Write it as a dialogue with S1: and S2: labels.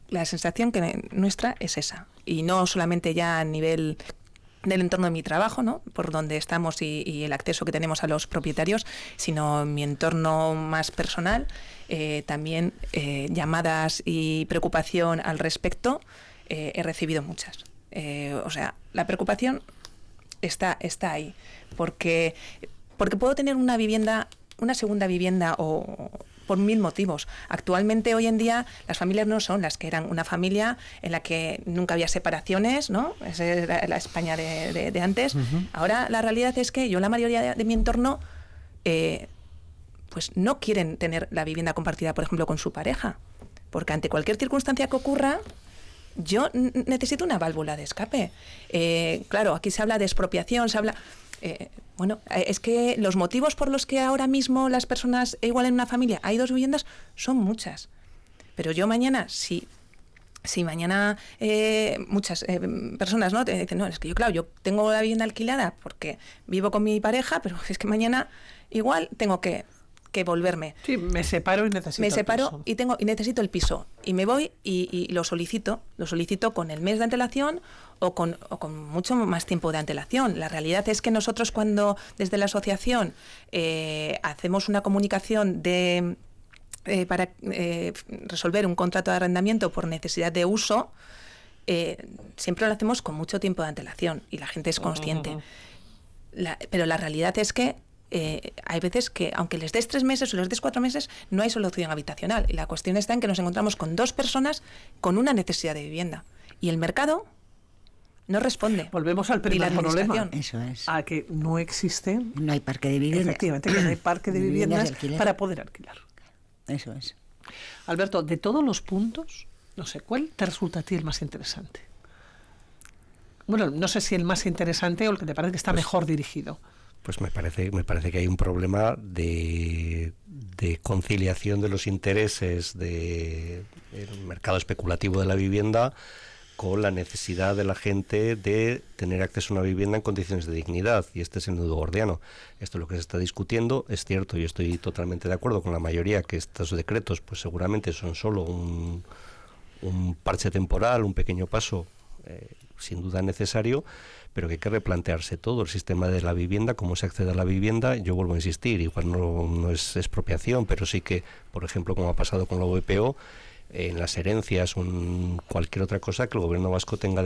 S1: la sensación que nuestra es esa. Y no solamente ya a nivel del entorno de mi trabajo, ¿no? Por donde estamos y el acceso que tenemos a los propietarios, sino en mi entorno más personal, también llamadas y preocupación al respecto, he recibido muchas. O sea, la preocupación está ahí, porque puedo tener una segunda vivienda o por 1000 motivos. Actualmente, hoy en día, las familias no son las que eran una familia en la que nunca había separaciones, ¿no? Esa era la España de antes. Uh-huh. Ahora, la realidad es que la mayoría de mi entorno, pues no quieren tener la vivienda compartida, por ejemplo, con su pareja. Porque ante cualquier circunstancia que ocurra, yo necesito una válvula de escape. Claro, aquí se habla de expropiación, se habla... es que los motivos por los que ahora mismo las personas, igual en una familia, hay 2 viviendas, son muchas. Pero yo mañana, si mañana muchas personas, ¿no?, te dicen, no, es que yo tengo la vivienda alquilada porque vivo con mi pareja, pero es que mañana igual tengo que volverme.
S2: Sí, me separo y necesito
S1: el piso. Y necesito el piso. Y me voy y lo solicito con el mes de antelación o con mucho más tiempo de antelación. La realidad es que nosotros, cuando desde la asociación hacemos una comunicación para resolver un contrato de arrendamiento por necesidad de uso, siempre lo hacemos con mucho tiempo de antelación y la gente es consciente. Pero la realidad es que hay veces que, aunque les des 3 meses o les des 4 meses, no hay solución habitacional. Y la cuestión está en que nos encontramos con 2 personas con una necesidad de vivienda. Y el mercado no responde.
S2: Volvemos al primer problema.
S3: Eso es.
S2: A que no existe...
S3: No hay parque de viviendas.
S2: Efectivamente, que no hay parque de viviendas para poder alquilar.
S3: Eso es.
S2: Alberto, de todos los puntos, no sé, ¿cuál te resulta a ti el más interesante? Bueno, no sé si el más interesante o el que te parece que está mejor dirigido.
S4: Pues me parece que hay un problema de conciliación de los intereses del mercado especulativo de la vivienda con la necesidad de la gente de tener acceso a una vivienda en condiciones de dignidad, y este es el nudo gordiano. Esto es lo que se está discutiendo. Es cierto, yo estoy totalmente de acuerdo con la mayoría, que estos decretos pues seguramente son solo un parche temporal, un pequeño paso sin duda necesario, pero que hay que replantearse todo el sistema de la vivienda, cómo se accede a la vivienda. Yo vuelvo a insistir, igual no es expropiación, pero sí que, por ejemplo, como ha pasado con la VPO, en las herencias o en cualquier otra cosa, que el gobierno vasco tenga